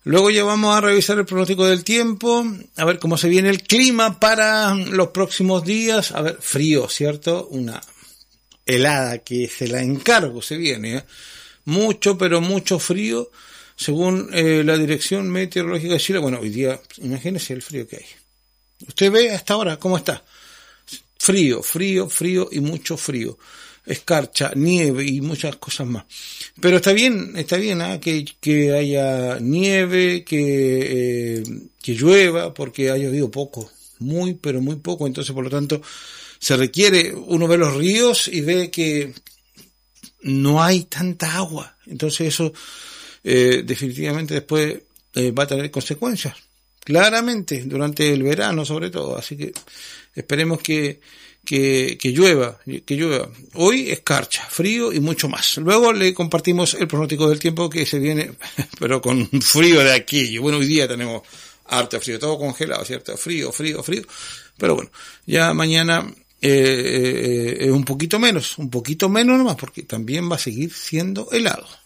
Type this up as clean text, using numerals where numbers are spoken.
Luego ya vamos a revisar el pronóstico del tiempo, a ver cómo se viene el clima para los próximos días. A ver, frío, ¿cierto? Una helada que se la encargo, se viene, ¿eh? Mucho, pero mucho frío, según la Dirección Meteorológica de Chile. Bueno, hoy día, imagínense el frío que hay. Usted ve hasta ahora cómo está. Frío, frío, frío y mucho frío. Escarcha, nieve y muchas cosas más. Pero está bien, ¿eh? que haya nieve, que llueva, porque ha llovido poco, muy, pero muy poco. Entonces, por lo tanto, se requiere, uno ve los ríos y ve que no hay tanta agua. Entonces eso, definitivamente después va a tener consecuencias. Claramente, durante el verano sobre todo. Así que esperemos que llueva. Hoy escarcha, frío y mucho más. Luego le compartimos el pronóstico del tiempo que se viene, pero con frío de aquello. Bueno, hoy día tenemos harto frío, todo congelado, ¿cierto? Frío. Pero bueno, ya mañana un poquito menos nomás, porque también va a seguir siendo helado.